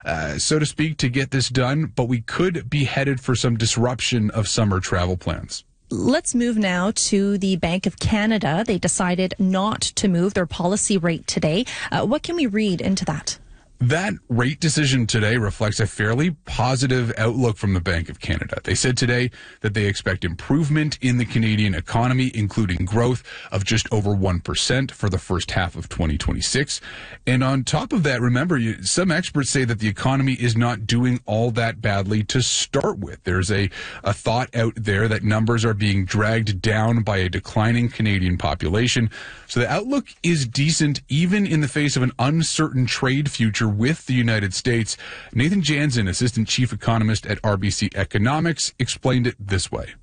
so to speak, to get this done, but we could be headed for some disruption of summer travel plans. Let's move now to the Bank of Canada. They decided not to move their policy rate today. What can we read into that? That rate decision today reflects a fairly positive outlook from the Bank of Canada. They said today that they expect improvement in the Canadian economy, including growth of just over 1% for the first half of 2026. And on top of that, remember, some experts say that the economy is not doing all that badly to start with. There's a thought out there that numbers are being dragged down by a declining Canadian population. So the outlook is decent, even in the face of an uncertain trade future with the United States. Nathan Jansen, Assistant Chief Economist at RBC Economics, explained it this way.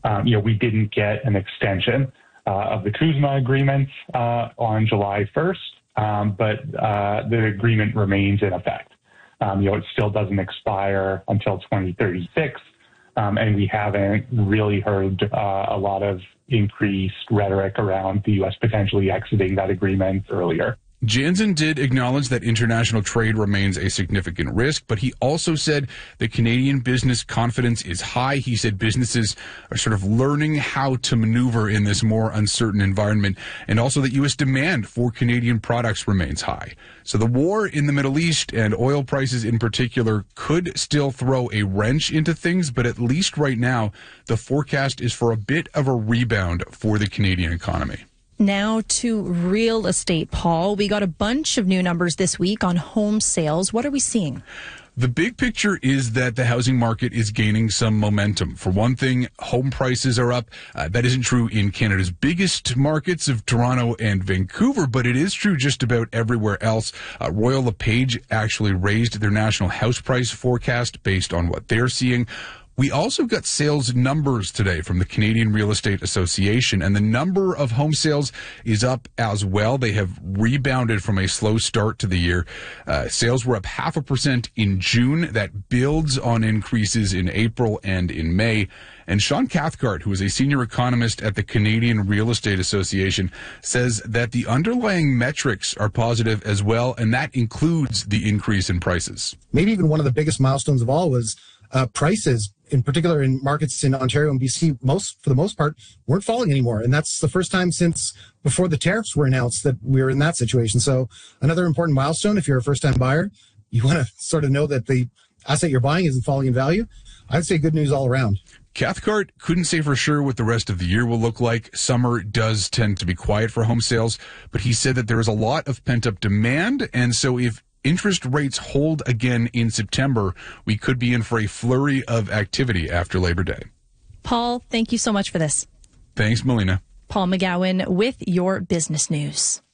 We didn't get an extension of the CUSMA agreement on July 1st, but the agreement remains in effect. It still doesn't expire until 2036, and we haven't really heard a lot of increased rhetoric around the U.S. potentially exiting that agreement earlier. Jansen did acknowledge that international trade remains a significant risk, but he also said that Canadian business confidence is high. He said businesses are sort of learning how to maneuver in this more uncertain environment, and also that U.S. demand for Canadian products remains high. So the war in the Middle East and oil prices in particular could still throw a wrench into things, but at least right now, the forecast is for a bit of a rebound for the Canadian economy. Now to real estate, Paul. We got a bunch of new numbers this week on home sales. What are we seeing? The big picture is that the housing market is gaining some momentum. For one thing, home prices are up. That isn't true in Canada's biggest markets of Toronto and Vancouver, but it is true just about everywhere else. Royal LePage actually raised their national house price forecast based on what they're seeing. We also got sales numbers today from the Canadian Real Estate Association, and the number of home sales is up as well. They have rebounded from a slow start to the year. Sales were up 0.5% in June. That builds on increases in April and in May. And Sean Cathcart, who is a senior economist at the Canadian Real Estate Association, says that the underlying metrics are positive as well, and that includes the increase in prices. Maybe even one of the biggest milestones of all was prices, in particular in markets in Ontario and BC, for the most part, weren't falling anymore. And that's the first time since before the tariffs were announced that we were in that situation. So another important milestone, if you're a first-time buyer, you want to sort of know that the asset you're buying isn't falling in value. I'd say good news all around. Cathcart couldn't say for sure what the rest of the year will look like. Summer does tend to be quiet for home sales, but he said that there is a lot of pent-up demand, and so if interest rates hold again in September, we could be in for a flurry of activity after Labor Day. Paul, thank you so much for this. Thanks, Melina. Paul McGowan with your business news.